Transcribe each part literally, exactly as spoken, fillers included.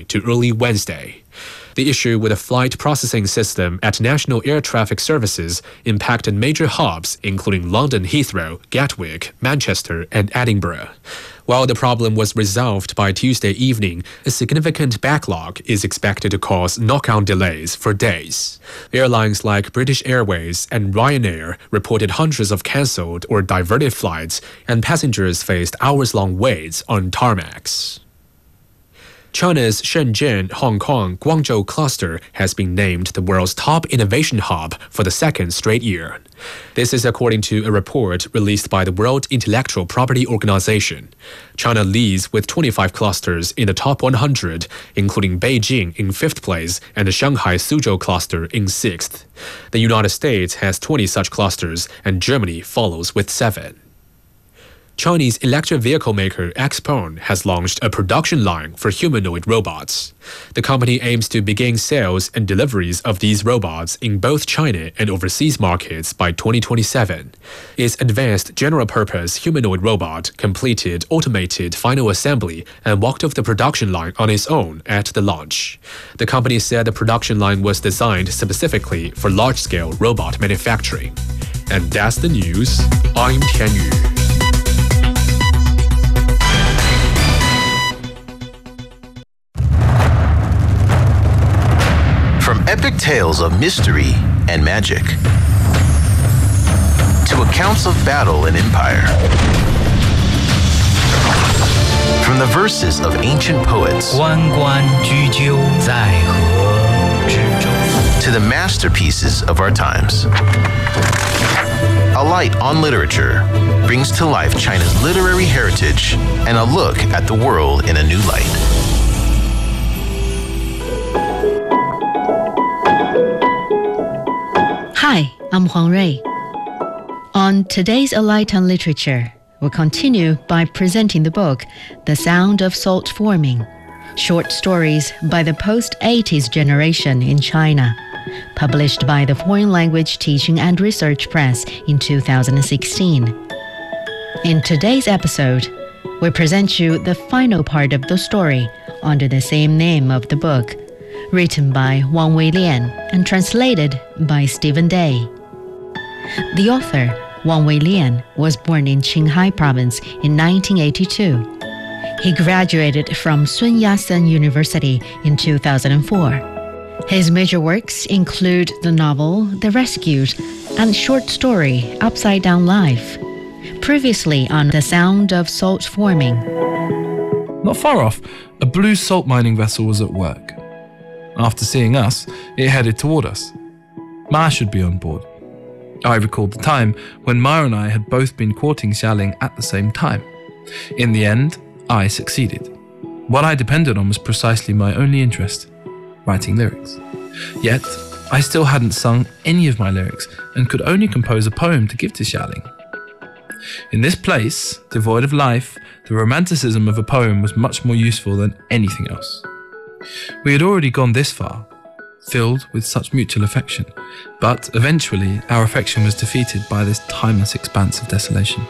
to early Wednesday. The issue with a flight processing system at National Air Traffic Services impacted major hubs including London Heathrow, Gatwick, Manchester, and Edinburgh. While the problem was resolved by Tuesday evening, a significant backlog is expected to cause knock-on delays for days. Airlines like British Airways and Ryanair reported hundreds of cancelled or diverted flights, and passengers faced hours-long waits on tarmacs. China's Shenzhen, Hong Kong, Guangzhou cluster has been named the world's top innovation hub for the second straight year. This is according to a report released by the World Intellectual Property Organization. China leads with twenty-five clusters in the top one hundred, including Beijing in fifth place and the Shanghai Suzhou cluster in sixth. The United States has twenty such clusters, and Germany follows with seven. Chinese electric vehicle maker XPeng has launched a production line for humanoid robots. The company aims to begin sales and deliveries of these robots in both China and overseas markets by twenty twenty-seven. Its advanced general-purpose humanoid robot completed automated final assembly and walked off the production line on its own at the launch. The company said the production line was designed specifically for large-scale robot manufacturing. And that's the news. I'm Tian Yu. From epic tales of mystery and magic to accounts of battle and empire, from the verses of ancient poets to the masterpieces of our times, A Light on Literature brings to life China's literary heritage and a look at the world in a new light. Hi, I'm Huang Rui. On today's A Light on Literature, we'll continue by presenting the book The Sound of Salt Forming, short stories by the post-eighties generation in China, published by the Foreign Language Teaching and Research Press in two thousand sixteen. In today's episode, we present you the final part of the story under the same name of the book, written by Wang Weilian and translated by Stephen Day. The author, Wang Weilian, was born in Qinghai Province in nineteen eighty-two. He graduated from Sun Yat-sen University in two thousand four. His major works include the novel The Rescued and short story Upside Down Life, previously on The Sound of Salt Forming. Not far off, a blue salt mining vessel was at work. After seeing us, it headed toward us. Ma should be on board. I recalled the time when Ma and I had both been courting Xialing at the same time. In the end, I succeeded. What I depended on was precisely my only interest, writing lyrics. Yet, I still hadn't sung any of my lyrics and could only compose a poem to give to Xialing. In this place, devoid of life, the romanticism of a poem was much more useful than anything else. We had already gone this far, filled with such mutual affection, but eventually our affection was defeated by this timeless expanse of desolation.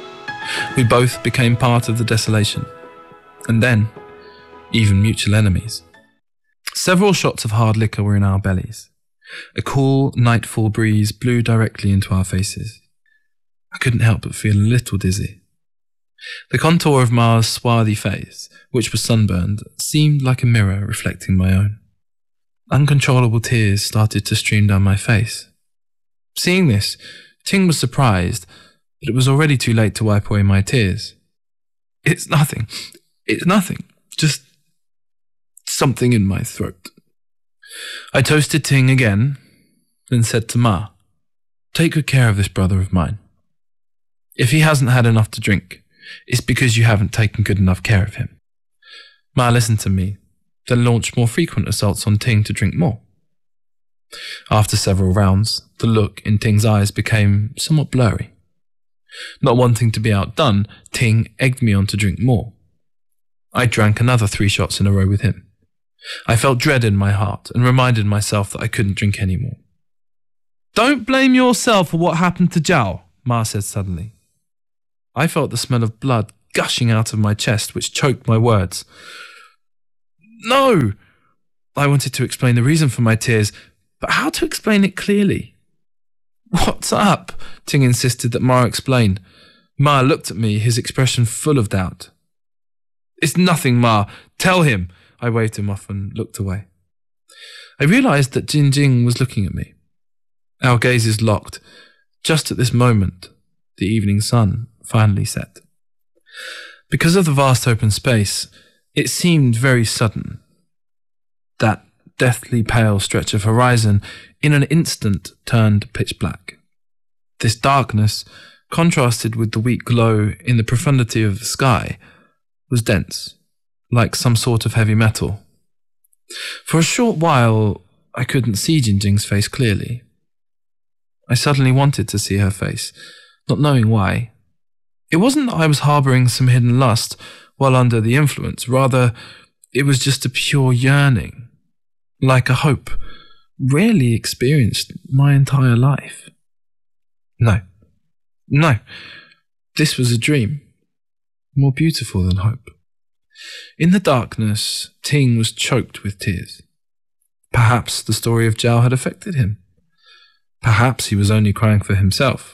We both became part of the desolation, and then, even mutual enemies. Several shots of hard liquor were in our bellies. A cool nightfall breeze blew directly into our faces. I couldn't help but feel a little dizzy. The contour of Ma's swarthy face, which was sunburned, seemed like a mirror reflecting my own. Uncontrollable tears started to stream down my face. Seeing this, Ting was surprised, but it was already too late to wipe away my tears. It's nothing. It's nothing. Just something in my throat. I toasted Ting again, then said to Ma, "Take good care of this brother of mine. If he hasn't had enough to drink, it's because you haven't taken good enough care of him." Ma listened to me, then launched more frequent assaults on Ting to drink more. After several rounds, the look in Ting's eyes became somewhat blurry. Not wanting to be outdone, Ting egged me on to drink more. I drank another three shots in a row with him. I felt dread in my heart and reminded myself that I couldn't drink anymore. "Don't blame yourself for what happened to Zhao," Ma said suddenly. I felt the smell of blood gushing out of my chest, which choked my words. No! I wanted to explain the reason for my tears, but how to explain it clearly? What's up? Ting insisted that Ma explain. Ma looked at me, his expression full of doubt. It's nothing, Ma. Tell him. I waved him off and looked away. I realised that Jinjing was looking at me. Our gazes locked. Just at this moment, the evening sun finally set. Because of the vast open space, it seemed very sudden. That deathly pale stretch of horizon in an instant turned pitch black. This darkness, contrasted with the weak glow in the profundity of the sky, was dense, like some sort of heavy metal. For a short while, I couldn't see Jinjing's face clearly. I suddenly wanted to see her face, not knowing why. It wasn't that I was harbouring some hidden lust while under the influence, rather, it was just a pure yearning, like a hope, rarely experienced my entire life. No, no, this was a dream, more beautiful than hope. In the darkness, Ting was choked with tears. Perhaps the story of Zhao had affected him. Perhaps he was only crying for himself.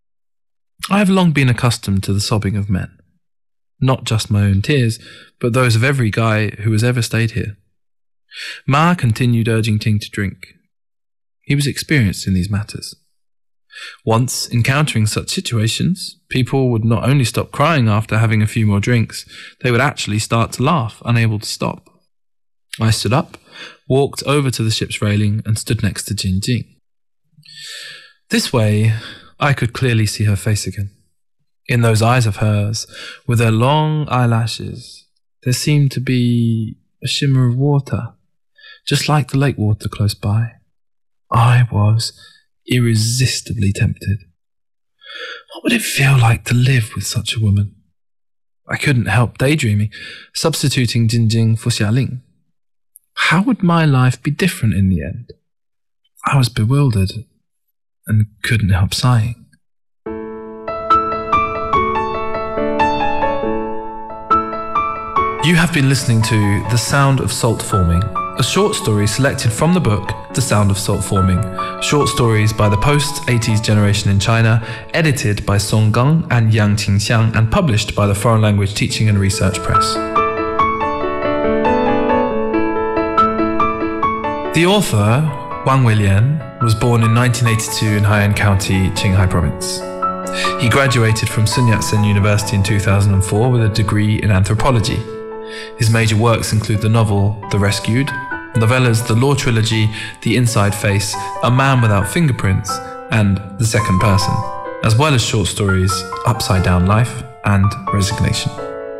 I have long been accustomed to the sobbing of men. Not just my own tears, but those of every guy who has ever stayed here. Ma continued urging Ting to drink. He was experienced in these matters. Once encountering such situations, people would not only stop crying after having a few more drinks, they would actually start to laugh, unable to stop. I stood up, walked over to the ship's railing, and stood next to Jinjing. This way, I could clearly see her face again. In those eyes of hers, with their long eyelashes, there seemed to be a shimmer of water, just like the lake water close by. I was irresistibly tempted. What would it feel like to live with such a woman? I couldn't help daydreaming, substituting Jinjing for Xialing. How would my life be different in the end? I was bewildered and couldn't help sighing. You have been listening to The Sound of Salt Forming, a short story selected from the book The Sound of Salt Forming, short stories by the post-eighties generation in China, edited by Song Gang and Yang Qingxiang, and published by the Foreign Language Teaching and Research Press. The author, Wang Weilian, was born in nineteen eighty-two in Haiyan County, Qinghai Province. He graduated from Sun Yat-sen University in two thousand four with a degree in anthropology. His major works include the novel The Rescued, novellas The Law Trilogy, The Inside Face, A Man Without Fingerprints, and The Second Person, as well as short stories Upside Down Life and Resignation.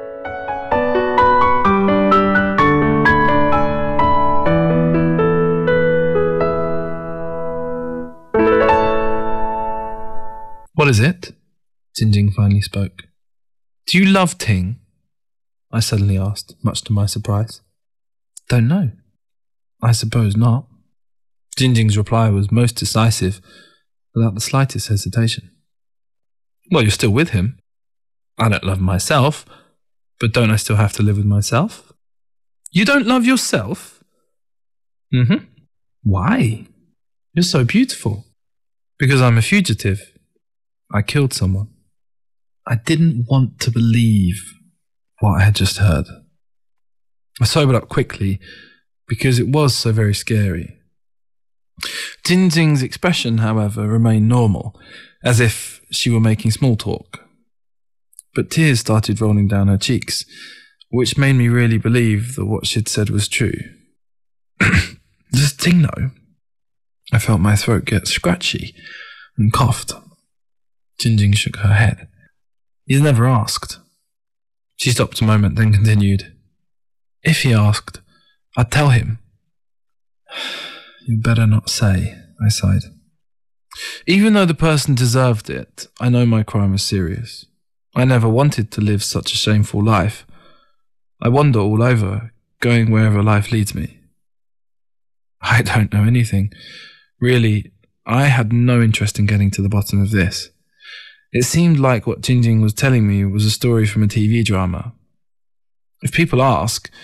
What is it? Jinjing finally spoke. Do you love Ting? I suddenly asked, much to my surprise. Don't know. I suppose not. Jinjing's reply was most decisive, without the slightest hesitation. Well, you're still with him. I don't love myself, but don't I still have to live with myself? You don't love yourself? Mm-hmm. Why? You're so beautiful. Because I'm a fugitive. I killed someone. I didn't want to believe what I had just heard. I sobered up quickly because it was so very scary. Jinjing's expression, however, remained normal, as if she were making small talk. But tears started rolling down her cheeks, which made me really believe that what she'd said was true. Does Ting know? I felt my throat get scratchy and coughed. Jinjing shook her head. He's never asked. She stopped a moment, then continued. If he asked, I'd tell him. You'd better not say, I sighed. Even though the person deserved it, I know my crime was serious. I never wanted to live such a shameful life. I wander all over, going wherever life leads me. I don't know anything. Really, I had no interest in getting to the bottom of this. It seemed like what Jinjing was telling me was a story from a T V drama. If people ask,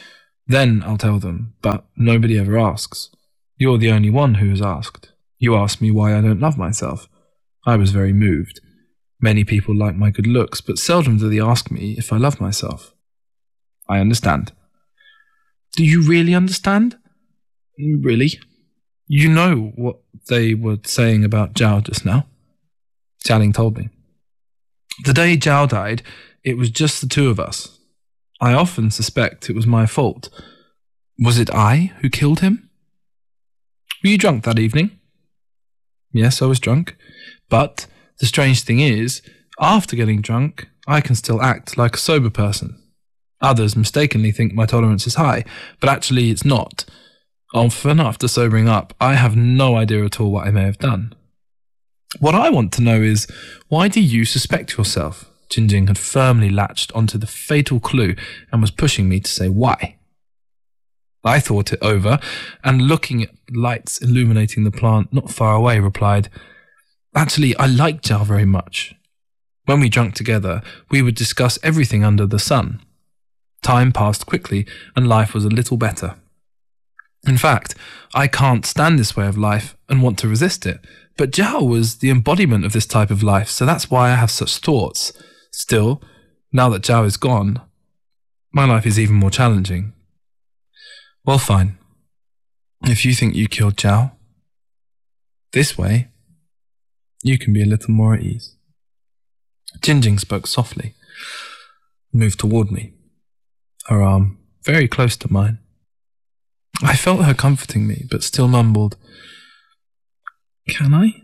Then I'll tell them, but nobody ever asks. You're the only one who has asked. You asked me why I don't love myself. I was very moved. Many people like my good looks, but seldom do they ask me if I love myself. I understand. Do you really understand? Really? You know what they were saying about Zhao just now? Jialing told me. The day Zhao died, it was just the two of us. I often suspect it was my fault. Was it I who killed him? Were you drunk that evening? Yes, I was drunk. But the strange thing is, after getting drunk, I can still act like a sober person. Others mistakenly think my tolerance is high, but actually it's not. Often, after sobering up, I have no idea at all what I may have done. What I want to know is, why do you suspect yourself? Jinjing had firmly latched onto the fatal clue and was pushing me to say why. I thought it over, and looking at lights illuminating the plant not far away, replied, Actually, I like Zhao very much. When we drank together, we would discuss everything under the sun. Time passed quickly, and life was a little better. In fact, I can't stand this way of life and want to resist it, but Zhao was the embodiment of this type of life, so that's why I have such thoughts. Still, now that Zhao is gone, my life is even more challenging. Well, fine. If you think you killed Zhao, this way, you can be a little more at ease. Jinjing spoke softly, moved toward me, her arm very close to mine. I felt her comforting me, but still mumbled, Can I?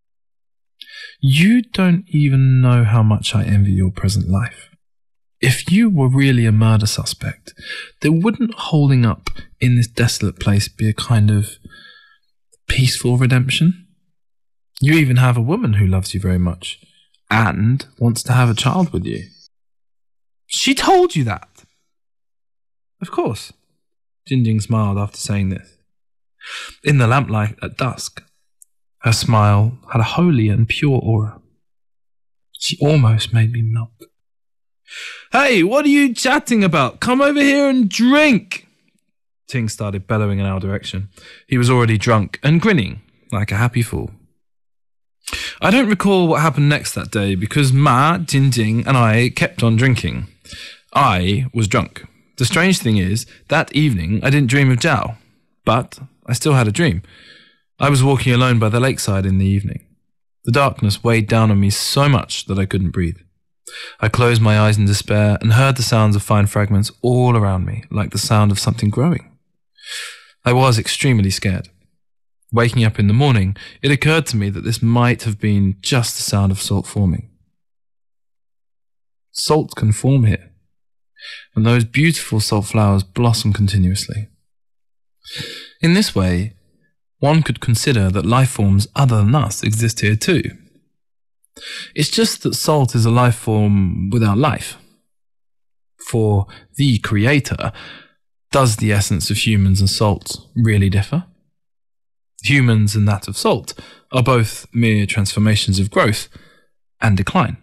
You don't even know how much I envy your present life. If you were really a murder suspect, there wouldn't holding up in this desolate place be a kind of peaceful redemption? You even have a woman who loves you very much and wants to have a child with you. She told you that? Of course. Jinjing smiled after saying this. In the lamplight at dusk, her smile had a holy and pure aura. She almost made me melt. Hey, what are you chatting about? Come over here and drink! Ting started bellowing in our direction. He was already drunk and grinning like a happy fool. I don't recall what happened next that day because Ma, Jinjing, and I kept on drinking. I was drunk. The strange thing is, that evening I didn't dream of Zhao, but I still had a dream. I was walking alone by the lakeside in the evening. The darkness weighed down on me so much that I couldn't breathe. I closed my eyes in despair and heard the sounds of fine fragments all around me, like the sound of something growing. I was extremely scared. Waking up in the morning, it occurred to me that this might have been just the sound of salt forming. Salt can form here, and those beautiful salt flowers blossom continuously. In this way, one could consider that life forms other than us exist here too. It's just that salt is a life form without life. For the Creator, does the essence of humans and salt really differ? Humans and that of salt are both mere transformations of growth and decline.